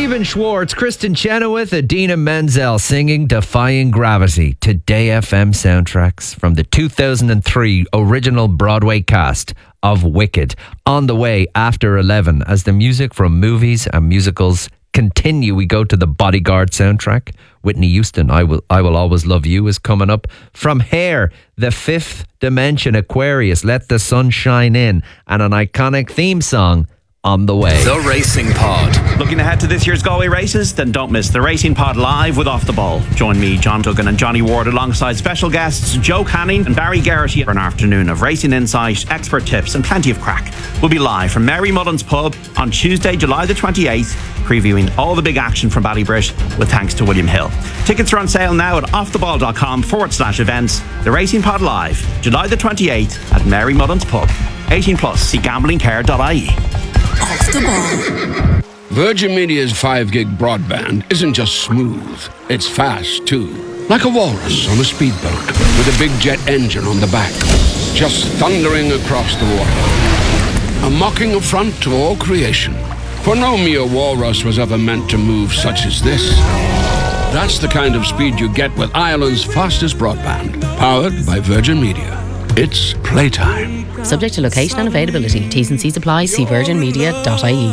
Stephen Schwartz, Kristen Chenoweth, Idina Menzel singing Defying Gravity, Today FM soundtracks from the 2003 original Broadway cast of Wicked. On the way after 11, as the music from movies and musicals continue, we go to the Bodyguard soundtrack. Whitney Houston, I Will Always Love You is coming up. From Hair, The Fifth Dimension, Aquarius, Let the Sun Shine In, and an iconic theme song on the way. The Racing Pod. Looking ahead to this year's Galway races? Then don't miss the Racing Pod live with Off the Ball. Join me, John Duggan and Johnny Ward alongside special guests Joe Canning and Barry Garrity for an afternoon of racing insight, expert tips and plenty of crack. We'll be live from Mary Mullen's Pub on Tuesday, July the 28th, previewing all the big action from Ballybrit with thanks to William Hill. Tickets are on sale now at offtheball.com/events. The Racing Pod live, July the 28th at Mary Mullen's Pub. 18 plus, see gamblingcare.ie. Off the Ball. Virgin Media's 5-gig broadband isn't just smooth, it's fast too. Like a walrus on a speedboat with a big jet engine on the back, just thundering across the water. A mocking affront to all creation. For no mere walrus was ever meant to move such as this. That's the kind of speed you get with Ireland's fastest broadband, powered by Virgin Media. It's playtime. Subject to location and availability. T's and C's apply. See virginmedia.ie.